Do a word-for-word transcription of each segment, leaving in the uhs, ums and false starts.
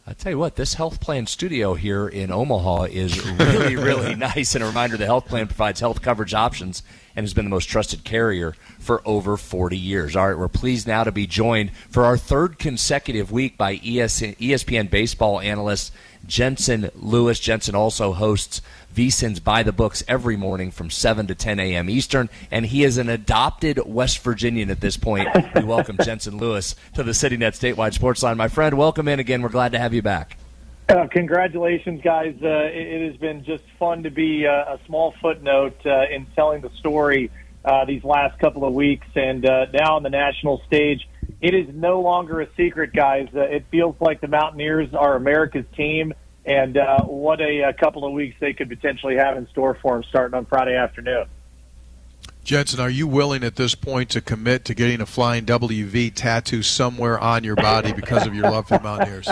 I tell you what, this Health Plan studio here in Omaha is really, really nice. And a reminder, the Health Plan provides health coverage options and has been the most trusted carrier for over forty years. All right, we're pleased now to be joined for our third consecutive week by E S P N baseball analyst Jensen Lewis. Jensen also hosts VSiN's By the Books every morning from seven to ten a.m. Eastern, and he is an adopted West Virginian at this point. We welcome Jensen Lewis to the CityNet Statewide Sports Line. My friend, welcome in again. We're glad to have you back. Uh, congratulations, guys. Uh, it, it has been just fun to be uh, a small footnote uh, in telling the story uh, these last couple of weeks, and uh, now on the national stage. It is no longer a secret, guys. Uh, it feels like the Mountaineers are America's team, and uh, what a, a couple of weeks they could potentially have in store for them starting on Friday afternoon. Jensen, are you willing at this point to commit to getting a Flying W V tattoo somewhere on your body because of your love for the Mountaineers?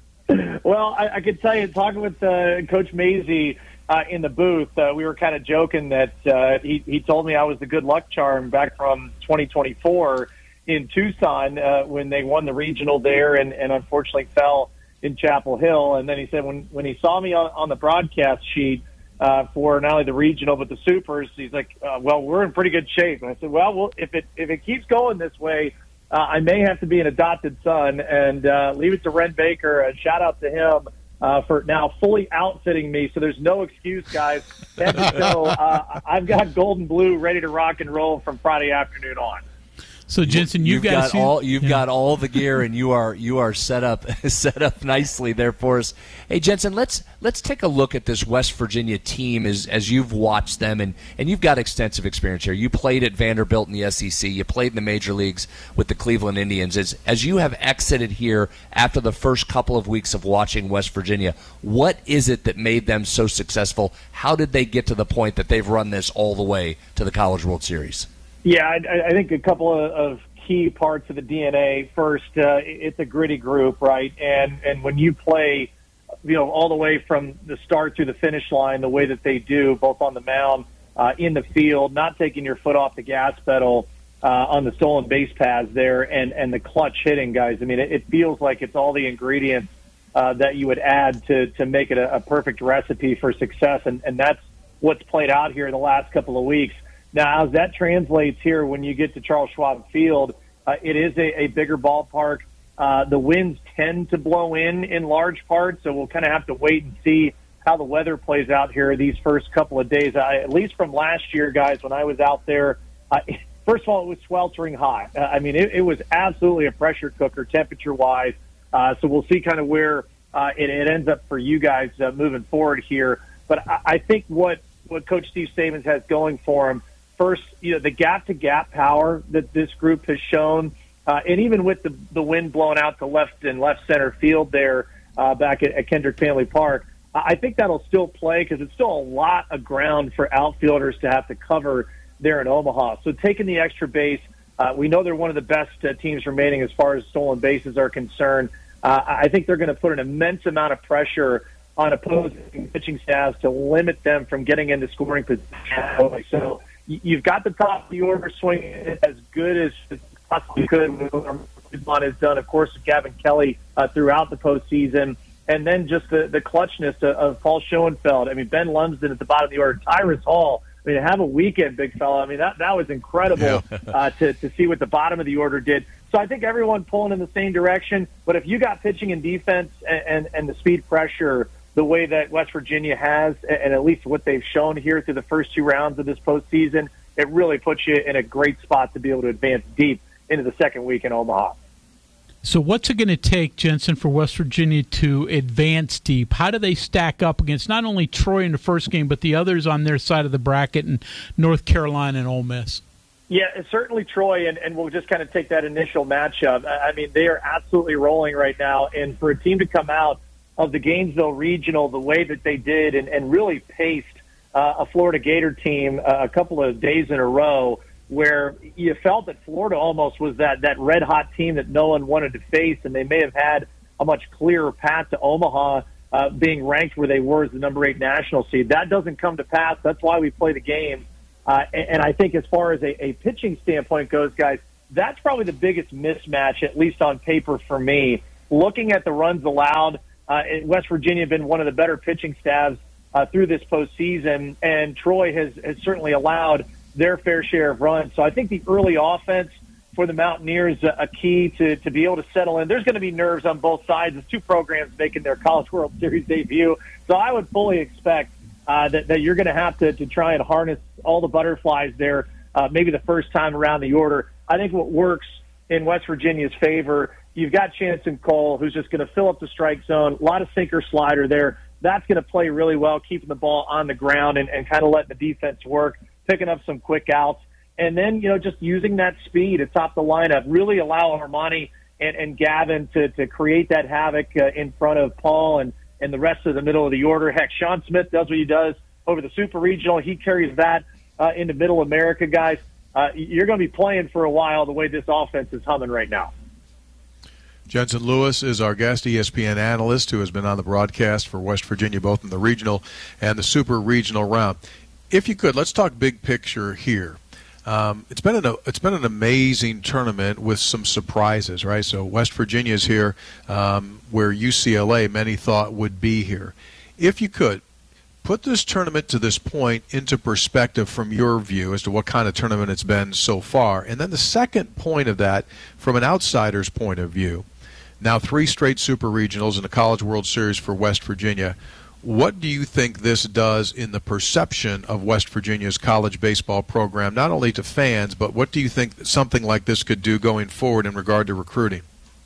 Well, I, I could tell you, talking with uh, Coach Mazey uh, in the booth, uh, we were kind of joking that uh, he, he told me I was the good luck charm back from twenty twenty-four in Tucson uh, when they won the regional there and, and unfortunately fell in Chapel Hill. And then he said when, when he saw me on, on the broadcast sheet uh, for not only the regional but the supers, he's like, uh, well, we're in pretty good shape. And I said, well, well if it if it keeps going this way, uh, I may have to be an adopted son, and uh, leave it to Ren Baker. A shout out to him uh, for now fully outfitting me. So there's no excuse, guys. Head to toe, uh, I've got gold and blue ready to rock and roll from Friday afternoon on. So Jensen, you've, you've got, got all you've yeah. got all the gear, and you are you are set up set up nicely there for us. Hey Jensen, let's let's take a look at this West Virginia team as as you've watched them, and, and you've got extensive experience here. You played at Vanderbilt in the S E C. You played in the major leagues with the Cleveland Indians. As as you have exited here after the first couple of weeks of watching West Virginia, what is it that made them so successful? How did they get to the point that they've run this all the way to the College World Series? Yeah, I, I think a couple of, of key parts of the D N A. First, uh, it's a gritty group, right? And and when you play, you know, all the way from the start through the finish line, the way that they do, both on the mound, uh, in the field, not taking your foot off the gas pedal uh, on the stolen base paths there, and, and the clutch hitting, guys. I mean, it, it feels like it's all the ingredients uh, that you would add to to make it a, a perfect recipe for success, and, and that's what's played out here in the last couple of weeks. Now, as that translates here when you get to Charles Schwab Field, uh, it is a, a bigger ballpark. Uh, the winds tend to blow in in large part, so we'll kind of have to wait and see how the weather plays out here these first couple of days. I, at least from last year, guys, when I was out there, uh, first of all, it was sweltering hot. Uh, I mean, it, it was absolutely a pressure cooker temperature-wise, uh, so we'll see kind of where uh, it, it ends up for you guys uh, moving forward here. But I, I think what, what Coach Steve Stevens has going for him, first, you know, the gap-to-gap power that this group has shown, uh, and even with the, the wind blowing out to left and left center field there uh, back at, at Kendrick Family Park, I think that'll still play because it's still a lot of ground for outfielders to have to cover there in Omaha. So taking the extra base, uh, we know they're one of the best uh, teams remaining as far as stolen bases are concerned. Uh, I think they're going to put an immense amount of pressure on opposing pitching staffs to limit them from getting into scoring position. So you've got the top of the order swinging as good as it possibly could. What has done, of course, with Gavin Kelly uh, throughout the postseason, and then just the, the clutchness of, of Paul Schoenfeld. I mean, Ben Lumsden at the bottom of the order, Tyrus Hall. I mean, have a weekend, big fella. I mean, that that was incredible yeah. uh, to to see what the bottom of the order did. So I think everyone pulling in the same direction. But if you got pitching and defense and and, and the speed pressure the way that West Virginia has, and at least what they've shown here through the first two rounds of this postseason, it really puts you in a great spot to be able to advance deep into the second week in Omaha. So what's it going to take, Jensen, for West Virginia to advance deep? How do they stack up against not only Troy in the first game, but the others on their side of the bracket in North Carolina and Ole Miss? Yeah, certainly Troy, and, and we'll just kind of take that initial matchup. I mean, they are absolutely rolling right now, and for a team to come out of the Gainesville Regional the way that they did and, and really paced uh, a Florida Gator team uh, a couple of days in a row where you felt that Florida almost was that, that red-hot team that no one wanted to face, and they may have had a much clearer path to Omaha uh, being ranked where they were as the number eight national seed. That doesn't come to pass. That's why we play the game. Uh, and, and I think as far as a, a pitching standpoint goes, guys, that's probably the biggest mismatch, at least on paper for me. Looking at the runs allowed, uh, West Virginia have been one of the better pitching staffs uh, through this postseason, and Troy has, has certainly allowed their fair share of runs. So I think the early offense for the Mountaineers a, a key to, to be able to settle in. There's going to be nerves on both sides. It's two programs making their College World Series debut. So I would fully expect uh, that, that you're going to have to, to try and harness all the butterflies there, uh, maybe the first time around the order. I think what works in West Virginia's favor, you've got Chanson Cole, who's just going to fill up the strike zone, a lot of sinker slider there. That's going to play really well, keeping the ball on the ground and, and kind of letting the defense work, picking up some quick outs. And then, you know, just using that speed atop the lineup, really allow Armani and, and Gavin to, to create that havoc uh, in front of Paul and, and the rest of the middle of the order. Heck, Sean Smith does what he does over the Super Regional. He carries that uh, into Middle America, guys. Uh, you're going to be playing for a while the way this offense is humming right now. Jensen Lewis is our guest, E S P N analyst, who has been on the broadcast for West Virginia, both in the regional and the Super Regional round. If you could, let's talk big picture here. Um, it's been an it's been an amazing tournament with some surprises, right? So West Virginia's here, um, where U C L A many thought would be here. If you could, put this tournament to this point into perspective from your view as to what kind of tournament it's been so far. And then the second point of that, from an outsider's point of view, now three straight Super Regionals and a College World Series for West Virginia. What do you think this does in the perception of West Virginia's college baseball program, not only to fans, but what do you think something like this could do going forward in regard to recruiting?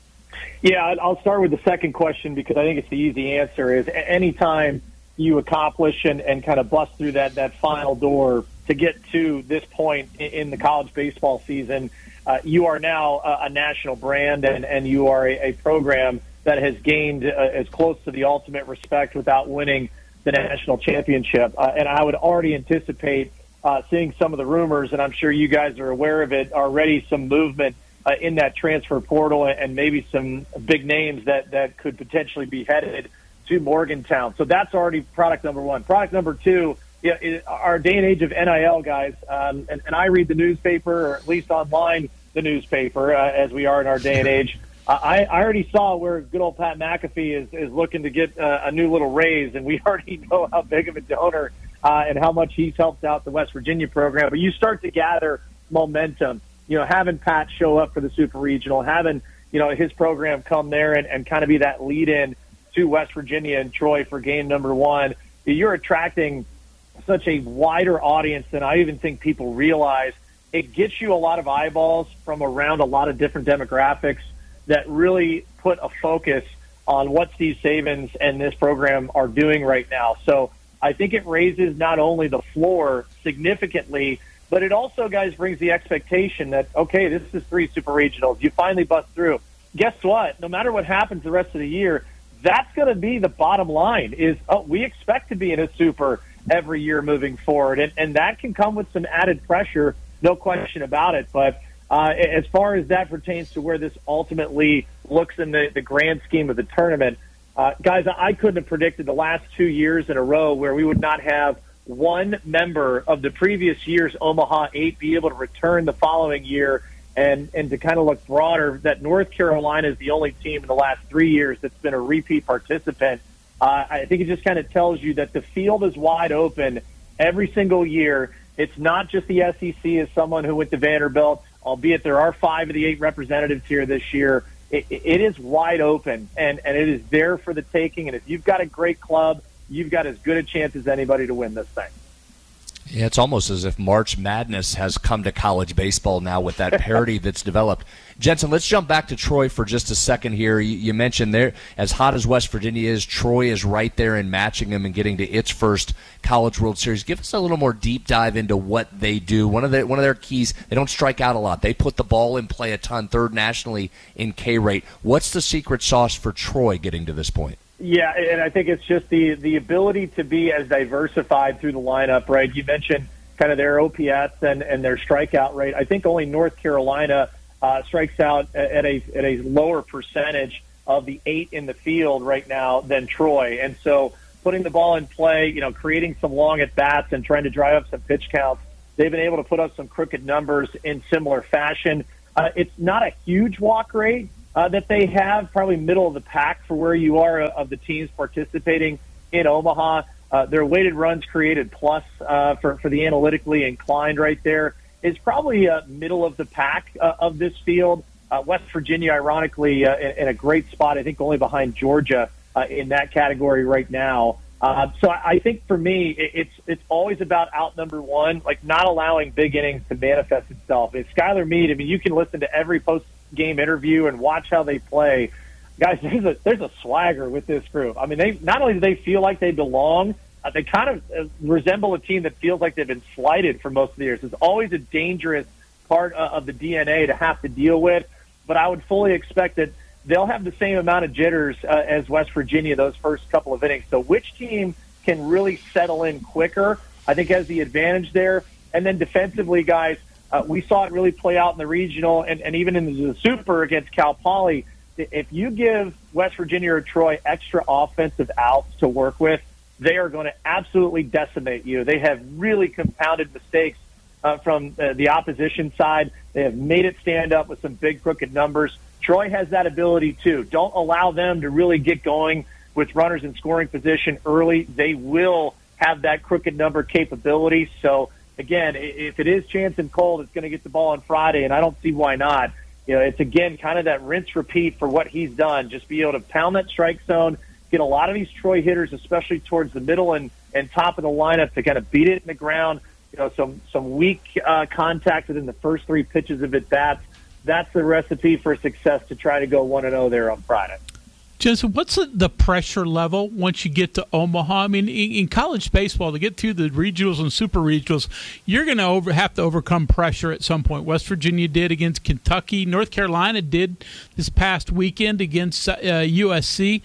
Yeah, I'll start with the second question because I think it's the easy answer is anytime you accomplish and, and kind of bust through that, that final door to get to this point in the college baseball season, uh, you are now a, a national brand and, and you are a, a program that has gained uh, as close to the ultimate respect without winning the national championship. Uh, and I would already anticipate uh, seeing some of the rumors, and I'm sure you guys are aware of it, already some movement uh, in that transfer portal and maybe some big names that, that could potentially be headed to Morgantown. So that's already product number one. Product number two, yeah, it, our day and age of N I L, guys, um, and, and I read the newspaper, or at least online the newspaper, uh, as we are in our day and age. I, I already saw where good old Pat McAfee is, is looking to get uh, a new little raise, and we already know how big of a donor uh, and how much he's helped out the West Virginia program. But you start to gather momentum, you know, having Pat show up for the Super Regional, having, you know, his program come there and, and kind of be that lead-in to West Virginia and Troy for game number one. You're attracting such a wider audience than I even think people realize. It gets you a lot of eyeballs from around a lot of different demographics that really put a focus on what Steve Sabins and this program are doing right now. So I think it raises not only the floor significantly, but it also, guys, brings the expectation that, okay, this is three Super Regionals. You finally bust through. Guess what? No matter what happens the rest of the year, that's going to be the bottom line is, oh, we expect to be in a Super every year moving forward. And, and that can come with some added pressure, no question about it. But Uh, as far as that pertains to where this ultimately looks in the, the grand scheme of the tournament, uh, guys, I couldn't have predicted the last two years in a row where we would not have one member of the previous year's Omaha eight be able to return the following year and, and to kind of look broader that North Carolina is the only team in the last three years that's been a repeat participant. Uh, I think it just kind of tells you that the field is wide open every single year. It's not just the S E C as someone who went to Vanderbilt, albeit there are five of the eight representatives here this year. It, it is wide open, and, and it is there for the taking. And if you've got a great club, you've got as good a chance as anybody to win this thing. Yeah, it's almost as if March Madness has come to college baseball now with that parity that's developed. Jensen, let's jump back to Troy for just a second here. You, you mentioned there, as hot as West Virginia is, Troy is right there in matching them and getting to its first College World Series. Give us a little more deep dive into what they do. One of their one of their keys, they don't strike out a lot. They put the ball in play a ton, third nationally in K rate. What's the secret sauce for Troy getting to this point? Yeah, and I think it's just the the ability to be as diversified through the lineup, right? You mentioned kind of their O P S and, and their strikeout rate. I think only North Carolina uh, strikes out at a at a lower percentage of the eight in the field right now than Troy. And so putting the ball in play, you know, creating some long at-bats and trying to drive up some pitch counts, they've been able to put up some crooked numbers in similar fashion. Uh, it's not a huge walk rate. uh, that they have, probably middle of the pack for where you are uh, of the teams participating in Omaha. Uh, their weighted runs created plus uh, for, for the analytically inclined right there is probably uh, middle of the pack uh, of this field. Uh, West Virginia, ironically, uh, in, in a great spot, I think only behind Georgia uh, in that category right now. Uh, so I, I think for me, it, it's it's always about out number one, like not allowing big innings to manifest itself. It's Skylar Meade. I mean, you can listen to every post-game interview and watch how they play. Guys, there's a, there's a swagger with this group. I mean, they not only do they feel like they belong, uh, they kind of uh, resemble a team that feels like they've been slighted for most of the years. It's always a dangerous part uh, of the D N A to have to deal with, but I would fully expect that they'll have the same amount of jitters uh, as West Virginia those first couple of innings. So which team can really settle in quicker, I think, has the advantage there. And then defensively, guys, uh, we saw it really play out in the regional and, and even in the Super against Cal Poly. If you give West Virginia or Troy extra offensive outs to work with, they are going to absolutely decimate you. They have really compounded mistakes uh, from uh, the opposition side. They have made it stand up with some big crooked numbers. Troy has that ability too. Don't allow them to really get going with runners in scoring position early. They will have that crooked number capability. So, again, if it is Chanson Cole that's going to get the ball on Friday, and I don't see why not, you know, it's, again, kind of that rinse-repeat for what he's done. Just be able to pound that strike zone, get a lot of these Troy hitters, especially towards the middle and, and top of the lineup, to kind of beat it in the ground. You know, some, some weak uh, contact within the first three pitches of at-bats. That's the recipe for success to try to go one and oh there on Friday. Jensen, what's the, the pressure level once you get to Omaha? I mean, in, in college baseball, to get through the regionals and super regionals, you're going to over, have to overcome pressure at some point. West Virginia did against Kentucky. North Carolina did this past weekend against uh, U S C.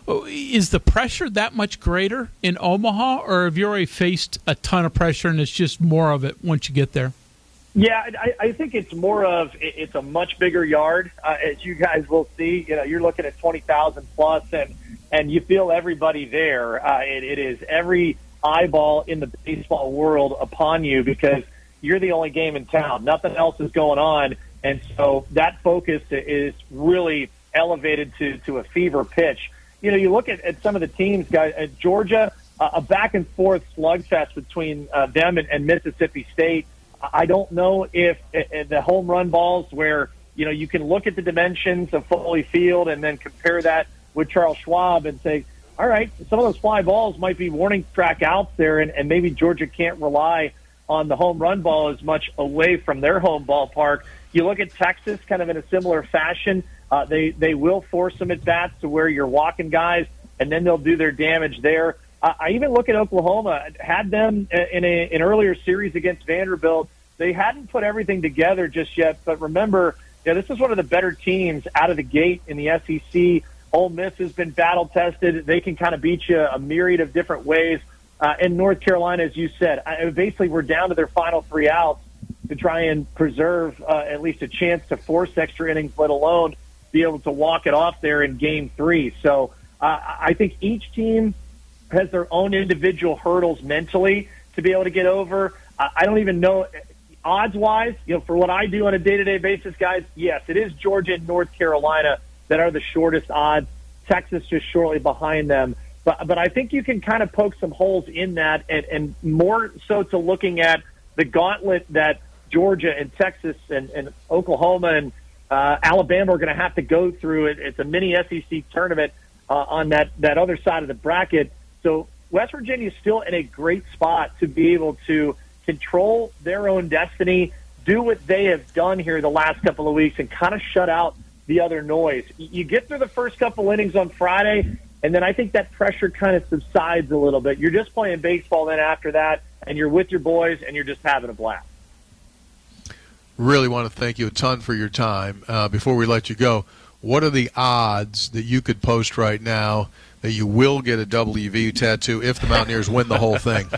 Is the pressure that much greater in Omaha, or have you already faced a ton of pressure and it's just more of it once you get there? Yeah, I, I think it's more of it's a much bigger yard, uh, as you guys will see. You know, you're looking at twenty thousand plus, and and you feel everybody there. Uh, it, it is every eyeball in the baseball world upon you because you're the only game in town. Nothing else is going on, and so that focus is really elevated to to a fever pitch. You know, you look at, at some of the teams, guys. At Georgia, uh, a back and forth slugfest between uh, them and, and Mississippi State. I don't know if the home run balls where, you know, you can look at the dimensions of Foley Field and then compare that with Charles Schwab and say, all right, some of those fly balls might be warning track outs there, and, and maybe Georgia can't rely on the home run ball as much away from their home ballpark. You look at Texas kind of in a similar fashion. Uh, they, they will force some at-bats to where you're walking guys, and then they'll do their damage there. I even look at Oklahoma, had them in a, an earlier series against Vanderbilt. They hadn't put everything together just yet, but remember, you know, this is one of the better teams out of the gate in the S E C. Ole Miss has been battle-tested. They can kind of beat you a myriad of different ways. Uh, in North Carolina, as you said, I, basically we're down to their final three outs to try and preserve uh, at least a chance to force extra innings, let alone be able to walk it off there in game three. So uh, I think each team has their own individual hurdles mentally to be able to get over. I don't even know odds-wise, you know, for what I do on a day-to-day basis, guys, yes, it is Georgia and North Carolina that are the shortest odds. Texas just shortly behind them. But but I think you can kind of poke some holes in that, and, and more so to looking at the gauntlet that Georgia and Texas and, and Oklahoma and uh, Alabama are going to have to go through. It, it's a mini S E C tournament uh, on that, that other side of the bracket. So West Virginia is still in a great spot to be able to control their own destiny, do what they have done here the last couple of weeks, and kind of shut out the other noise. You get through the first couple innings on Friday, and then I think that pressure kind of subsides a little bit. You're just playing baseball then after that, and you're with your boys, and you're just having a blast. Really want to thank you a ton for your time. Uh, before we let you go, what are the odds that you could post right now that you will get a W V U tattoo if the Mountaineers win the whole thing?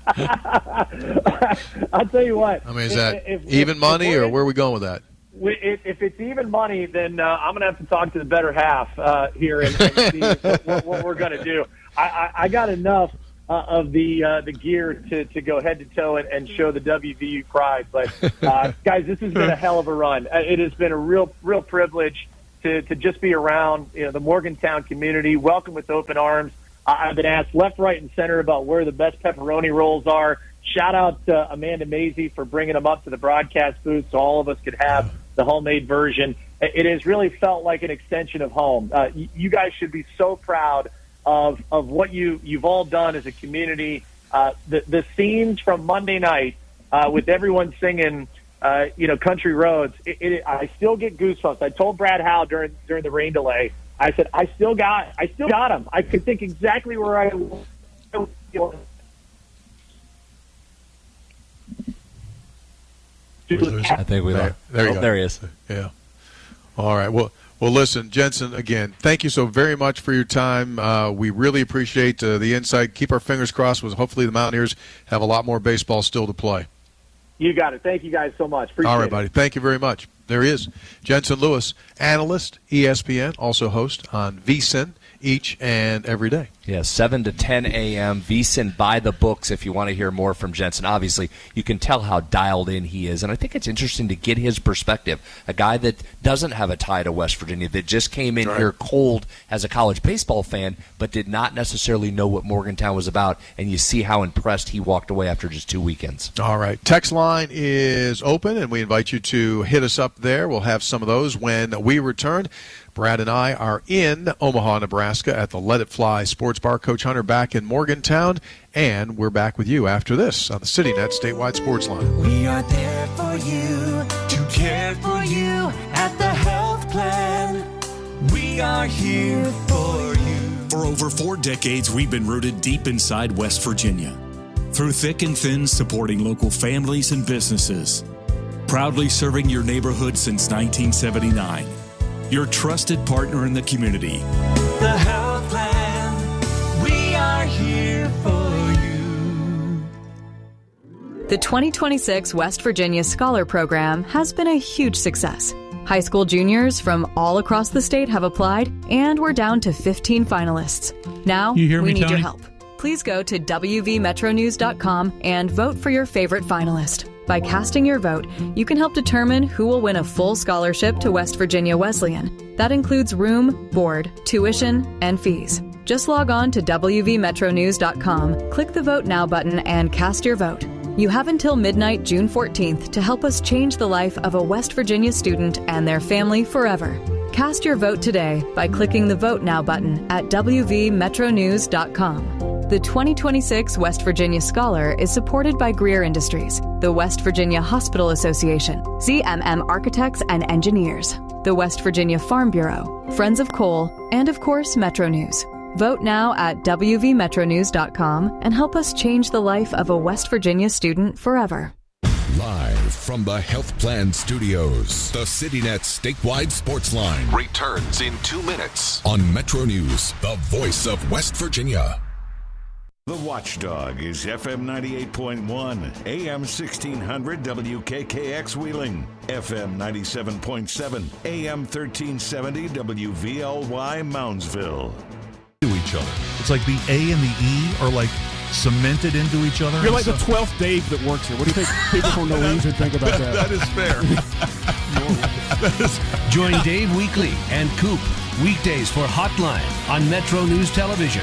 I'll tell you what. I mean, is that if, if, even if, money, if or where are we going with that? If, if it's even money, then uh, I'm going to have to talk to the better half uh, here and, and see what, what we're going to do. I, I, I got enough uh, of the uh, the gear to, to go head to toe and, and show the W V U pride. But, uh, guys, this has been a hell of a run. It has been a real real privilege. to, to just be around, you know, the Morgantown community, welcome with open arms. I've been asked left, right, and center about where the best pepperoni rolls are. Shout out to Amanda Mazey for bringing them up to the broadcast booth so all of us could have the homemade version. It has really felt like an extension of home. Uh, you guys should be so proud of of what you, you've all done as a community. Uh, the, the scenes from Monday night uh, with everyone singing, uh, you know, Country Roads, it, it, I still get goosebumps. I told Brad Howe during during the rain delay, I said, I still got I still got them. I could think exactly where I was. I think we there, there, you oh, go. there he is. Yeah. All right. Well, well, listen, Jensen, again, thank you so very much for your time. Uh, we really appreciate uh, the insight. Keep our fingers crossed with hopefully the Mountaineers have a lot more baseball still to play. You got it. Thank you guys so much. Appreciate All right, it. buddy. Thank you very much. There he is. Jensen Lewis, analyst, E S P N, also host on V S I N each and every day. Yeah, seven to ten a.m. V S I N by the books if you want to hear more from Jensen. Obviously, you can tell how dialed in he is, and I think it's interesting to get his perspective. A guy that doesn't have a tie to West Virginia, that just came in right. here cold as a college baseball fan, but did not necessarily know what Morgantown was about, and you see how impressed he walked away after just two weekends. All right. Text line is open, and we invite you to hit us up there. We'll have some of those when we return. Brad and I are in Omaha, Nebraska at the Let It Fly Sports Bar. Coach Hunter back in Morgantown, and we're back with you after this on the CityNet Statewide Sports Line. We are there for you, to care for you at the health plan. We are here for you. For over four decades, we've been rooted deep inside West Virginia. Through thick and thin, supporting local families and businesses. Proudly serving your neighborhood since nineteen seventy-nine. Your trusted partner in the community. The health plan, we are here for you. The twenty twenty-six West Virginia Scholar Program has been a huge success. High school juniors from all across the state have applied, and we're down to fifteen finalists. Now, You hear we me, need Tony? your help. Please go to W V metro news dot com and vote for your favorite finalist. By casting your vote, you can help determine who will win a full scholarship to West Virginia Wesleyan. That includes room, board, tuition, and fees. Just log on to W V metro news dot com, click the Vote Now button, and cast your vote. You have until midnight June fourteenth to help us change the life of a West Virginia student and their family forever. Cast your vote today by clicking the Vote Now button at W V metro news dot com. The twenty twenty-six West Virginia Scholar is supported by Greer Industries, the West Virginia Hospital Association, Z M M Architects and Engineers, the West Virginia Farm Bureau, Friends of Coal, and of course Metro News. Vote now at W V metro news dot com and help us change the life of a West Virginia student forever. Live from the Health Plan Studios, the CityNet Statewide Sports Line returns in two minutes on Metro News, the voice of West Virginia. The Watchdog is F M ninety-eight point one, A M sixteen hundred W K K X Wheeling, F M ninety-seven point seven, A M thirteen seventy W V L Y Moundsville. To each other. It's like the A and the E are like cemented into each other. You're like so. the twelfth Dave that works here. What do you think people from Orleans would think about that? That is fair. that is... Join Dave Weekly and Coop weekdays for Hotline on Metro News Television.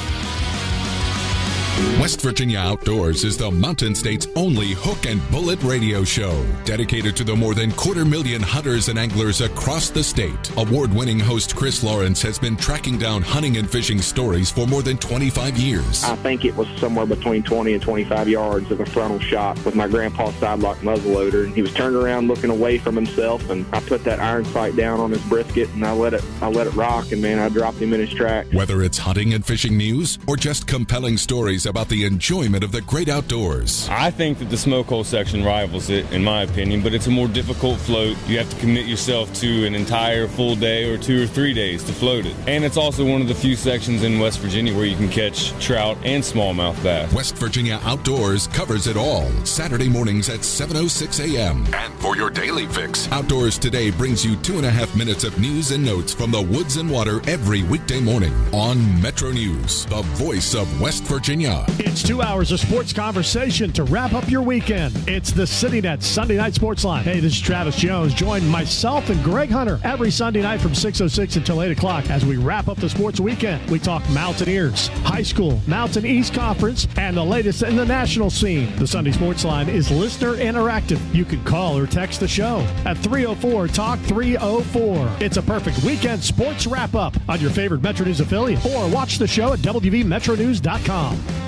West Virginia Outdoors is the Mountain State's only hook and bullet radio show, dedicated to the more than quarter million hunters and anglers across the state. Award-winning host Chris Lawrence has been tracking down hunting and fishing stories for more than twenty-five years. I think it was somewhere between twenty and twenty-five yards of a frontal shot with my grandpa's sidelock muzzleloader, and he was turned around looking away from himself, and I put that iron sight down on his brisket, and I let it, I let it rock, and man, I dropped him in his track. Whether it's hunting and fishing news or just compelling stories about the enjoyment of the great outdoors. I think that the smoke hole section rivals it, in my opinion, but it's a more difficult float. You have to commit yourself to an entire full day or two or three days to float it. And it's also one of the few sections in West Virginia where you can catch trout and smallmouth bass. West Virginia Outdoors covers it all, Saturday mornings at seven oh six a.m. And for your daily fix, Outdoors Today brings you two and a half minutes of news and notes from the woods and water every weekday morning on Metro News, the voice of West Virginia. Florida. It's two hours of sports conversation to wrap up your weekend. It's the City Net Sunday Night Sports Line. Hey, this is Travis Jones. Join myself and Greg Hunter every Sunday night from six oh six until eight o'clock as we wrap up the sports weekend. We talk Mountaineers, high school, Mountain East Conference, and the latest in the national scene. The Sunday Sports Line is listener interactive. You can call or text the show at three oh four talk three oh four. It's a perfect weekend sports wrap-up on your favorite Metro News affiliate, or watch the show at W V Metro News dot com.